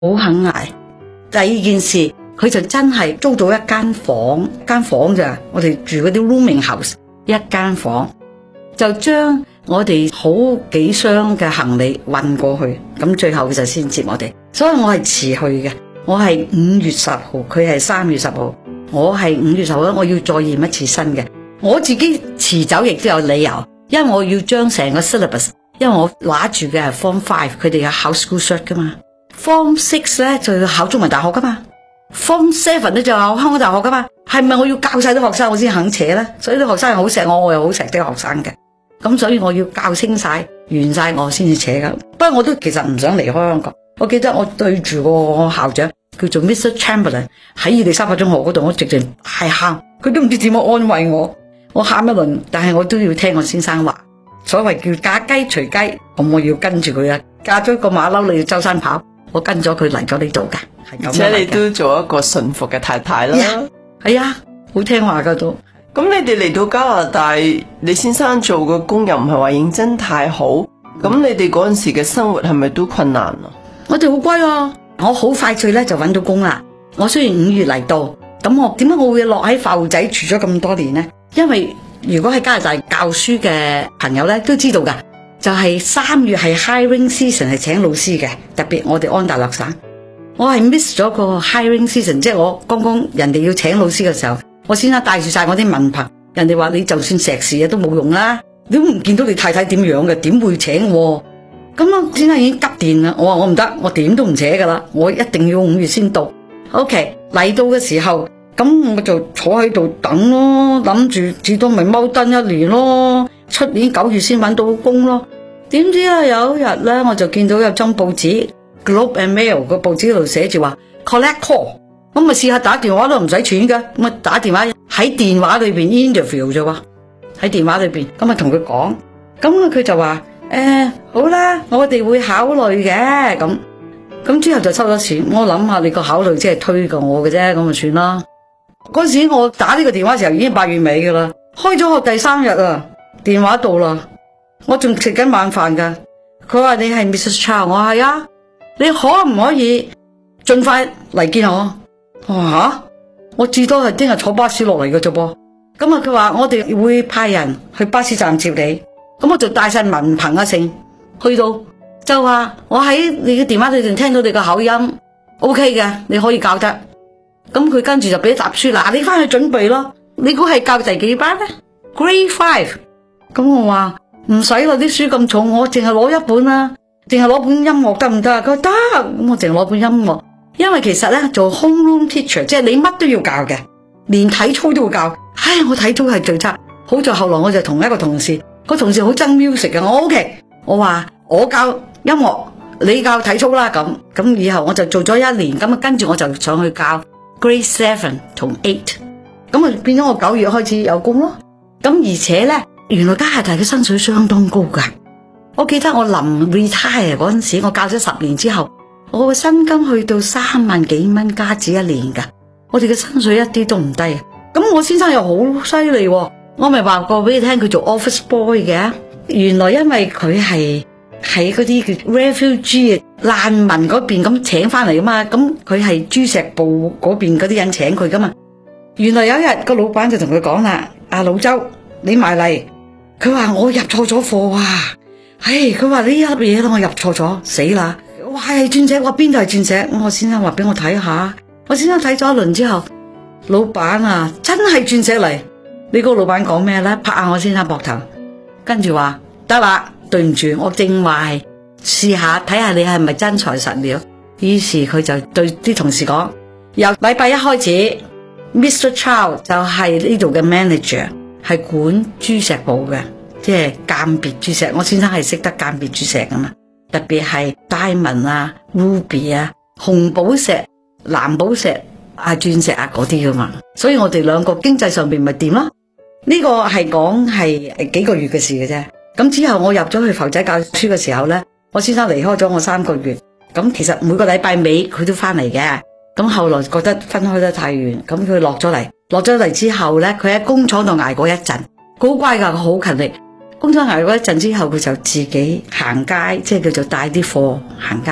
好肯捱。第二件事，佢就真係租到一間房咋，我哋住嗰啲 rooming house， 一間房就將我哋好幾箱嘅行李運過去，咁最後佢就先接我哋。所以我係遲去嘅，我係5月10號，佢係3月10號，我係5月10號，我要再驗一次新嘅。我自己遲走亦都有理由，因為我要將成個 syllabus， 因為我拿住嘅係 Form 5，佢哋有考 school cert 噶嘛。Form 6咧就要考中文大學噶嘛，Form 7咧就考香港大學噶嘛，係咪我要教晒啲學生我先肯扯咧？所以啲學生係好錫我，我又好錫啲學生嘅，咁所以我要教清晒完晒我先至扯噶。不過我都其實唔想離開香港，我記得我對住個校長叫做 Mr. Chamberlain 喺伊利沙伯中學嗰度，我直情大喊，佢都唔知點樣安慰我，我喊一輪，但係我都要聽我先生話，所謂叫嫁雞隨雞，咁我要跟住佢啊，嫁咗個馬騮你要周山跑。我跟咗佢嚟咗呢度嘅，係咁。而且你都做一個順服嘅太太啦。 係啊，好聽話噶都。 咁你哋嚟到加拿大，你先生做嘅工又唔係話認真太好，咁你哋嗰陣時嘅生活係咪都困難啊？ 我哋好乖啊，我好快脆咧就揾到工啦。我雖然5月嚟到，咁我點解我會落喺埠仔住咗咁多年呢？因為如果喺加拿大教書嘅朋友咧都知道噶。就係3月係 hiring season， 係請老師嘅，特別我哋安大略省，我係 miss 咗個 hiring season， 即係我剛剛人哋要請老師嘅時候，我先生帶住晒我啲文憑，人哋話你就算碩士都冇用啦，你都唔見到你太太點樣嘅，點會請我？咁我先生已經急電啦，我話我唔得，我點都唔扯噶啦，我一定要5月先到。OK， 嚟到嘅時候，咁我就坐喺度等咯，諗住至多咪踎燈1年咯。出年9月先揾到工咯，點知啊有一日咧，我就見到有張報紙 Globe and Mail 個報紙度寫住話 collect call， 咁咪試下打電話都唔使錢噶，咁啊打電話喺電話裏邊 interview 啫喎，喺電話裏邊咁啊同佢講，咁佢就話好啦，我哋會考慮嘅，咁之後就收咗錢。我諗下你個考慮即係推過我嘅啫，咁就算啦。嗰時我打呢個電話嘅時候已經8月尾噶啦，開咗學第3日啊。電話到啦，我仲食緊晚飯噶。佢話你係 Mrs. Chow， 我係啊，你可唔可以盡快嚟見我？我話吓，我至多係聽日坐巴士落嚟嘅啫噃。咁啊，佢話我哋會派人去巴士站接你。咁我就帶晒文憑啊剩，去到就話我喺你嘅電話裏邊聽到你個口音 OK 嘅，你可以教得。咁佢跟住就俾一沓書，嗱你翻去準備咯。你估係教第幾班咧？ Grade 5。咁我話唔使啦，啲書咁重，我淨係攞一本啦，淨係攞本音樂得唔得啊？佢話得，咁我淨係攞本音樂，因為其實咧做 homeroom teacher 即係你乜都要教嘅，連體操都要教。唉，我體操係最差，好在後來我就同一個同事，個同事好憎 music 嘅，我 OK，我話我教音樂，你教體操啦，咁以後我就做咗1年，咁啊跟住我就上去教 Grade 7同8，咁啊變咗我9月開始有工咯，咁而且咧。原來加拿大嘅薪水相當高噶，我記得我臨 retire 嗰陣時，我教咗10年之後，我嘅薪金去到3萬幾蚊加紙1年噶，我哋嘅薪水一啲都唔低。咁我先生又好犀利，我咪話過俾你聽佢做 office boy 嘅。原來因為佢係喺嗰啲叫 refugee 難民嗰邊咁請翻嚟噶嘛，咁佢係珠石部嗰邊嗰啲人請佢噶嘛。原來有一日個老闆就同佢講啦，阿老周你埋嚟。佢話我入錯咗貨啊！佢話呢一粒嘢我入錯咗，死啦！哇，係鑽石，我邊度係鑽石？我先生話俾我睇下，我先生睇咗一輪之後，老闆啊，真係鑽石嚟！你個老闆講咩咧？拍下我先生膊頭，跟住話得啦，對唔住，我正話係試下睇下你係咪真材實料。於是佢就對啲同事講，由禮拜1開始 ，Mr. Chow 就係呢度嘅 manager。係管珠石部嘅，即係鑑別珠石。我先生係識得鑑別珠石噶嘛，特別係 diamond 啊、ruby 啊、紅寶石、藍寶石啊、鑽石啊嗰啲噶嘛。所以我哋兩個經濟上邊咪掂咯。呢個係講係幾個月嘅事嘅啫。咁之後我入咗去埠仔教書嘅時候咧，我先生離開咗我3個月。咁其實每個禮拜尾佢都翻嚟嘅。咁後來覺得分開得太遠，咁佢落咗嚟之後咧，佢喺工廠度捱過一陣，佢好乖噶，佢好勤力。工廠捱過一陣之後，佢就自己行街，即係叫做帶啲貨行街。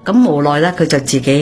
咁無奈咧，佢就自己